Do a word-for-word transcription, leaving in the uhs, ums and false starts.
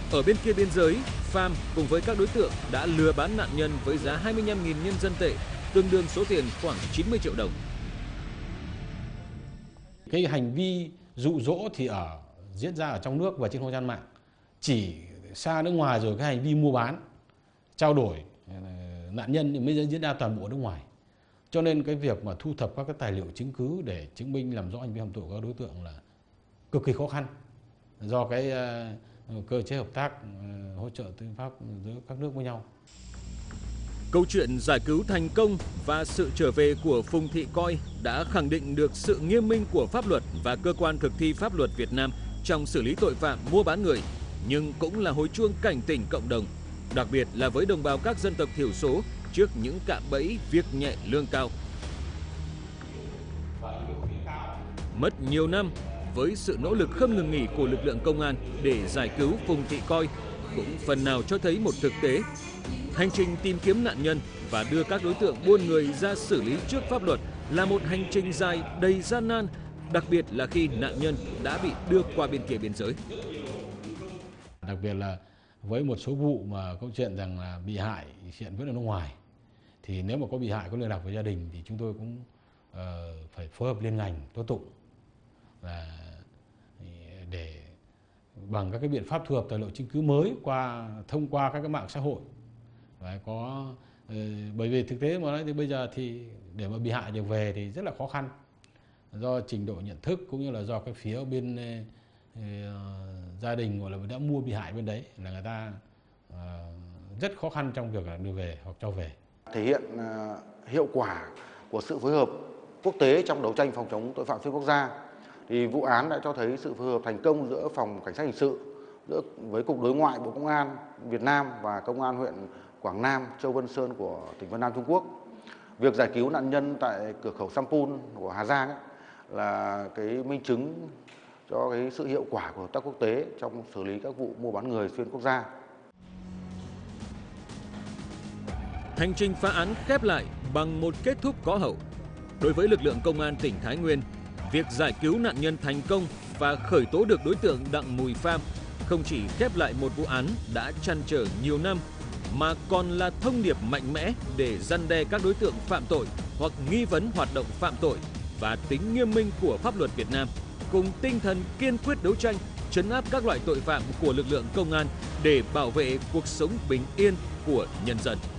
Ở bên kia biên giới, Pham cùng với các đối tượng đã lừa bán nạn nhân với giá hai mươi lăm nghìn nhân dân tệ, tương đương số tiền khoảng chín mươi triệu đồng. Cái hành vi dụ dỗ thì ở diễn ra ở trong nước và trên không gian mạng. Chỉ xa nước ngoài rồi cái hành vi mua bán, trao đổi nạn nhân thì mới diễn ra toàn bộ ở nước ngoài. Cho nên cái việc mà thu thập các cái tài liệu chứng cứ để chứng minh làm rõ hành vi phạm tội của các đối tượng là cực kỳ khó khăn do cái uh, cơ chế hợp tác uh, hỗ trợ tư pháp giữa các nước với nhau. Câu chuyện giải cứu thành công và sự trở về của Phùng Thị Coi đã khẳng định được sự nghiêm minh của pháp luật và cơ quan thực thi pháp luật Việt Nam trong xử lý tội phạm mua bán người, nhưng cũng là hồi chuông cảnh tỉnh cộng đồng, đặc biệt là với đồng bào các dân tộc thiểu số trước những cạm bẫy việc nhẹ lương cao. Mất nhiều năm với sự nỗ lực không ngừng nghỉ của lực lượng công an để giải cứu Phùng Thị Coi cũng phần nào cho thấy một thực tế. Hành trình tìm kiếm nạn nhân và đưa các đối tượng buôn người ra xử lý trước pháp luật là một hành trình dài đầy gian nan, đặc biệt là khi nạn nhân đã bị đưa qua bên kia biên giới. Đặc biệt là với một số vụ mà câu chuyện rằng là bị hại hiện vẫn ở nước ngoài, thì nếu mà có bị hại có liên lạc với gia đình thì chúng tôi cũng uh, phải phối hợp liên ngành tố tụng là để bằng các cái biện pháp thu thập tài liệu chứng cứ mới qua thông qua các cái mạng xã hội. Và có uh, bởi vì thực tế mà nói thì bây giờ thì để mà bị hại được về thì rất là khó khăn do trình độ nhận thức cũng như là do cái phía bên uh, gia đình gọi là đã mua bị hại bên đấy là người ta uh, rất khó khăn trong việc là đưa về hoặc cho về. Thể hiện uh, hiệu quả của sự phối hợp quốc tế trong đấu tranh phòng chống tội phạm xuyên quốc gia, thì vụ án đã cho thấy sự phối hợp thành công giữa phòng cảnh sát hình sự giữa với cục đối ngoại Bộ Công an Việt Nam và công an huyện Quảng Nam, Châu Vân Sơn của tỉnh Vân Nam Trung Quốc. Việc giải cứu nạn nhân tại cửa khẩu Sampun của Hà Giang ấy, là cái minh chứng cho cái sự hiệu quả của hợp tác quốc tế trong xử lý các vụ mua bán người xuyên quốc gia. Hành trình phá án khép lại bằng một kết thúc có hậu. Đối với lực lượng công an tỉnh Thái Nguyên, việc giải cứu nạn nhân thành công và khởi tố được đối tượng Đặng Mùi Pham không chỉ khép lại một vụ án đã trăn trở nhiều năm, mà còn là thông điệp mạnh mẽ để răn đe các đối tượng phạm tội hoặc nghi vấn hoạt động phạm tội và tính nghiêm minh của pháp luật Việt Nam, cùng tinh thần kiên quyết đấu tranh, trấn áp các loại tội phạm của lực lượng công an để bảo vệ cuộc sống bình yên của nhân dân.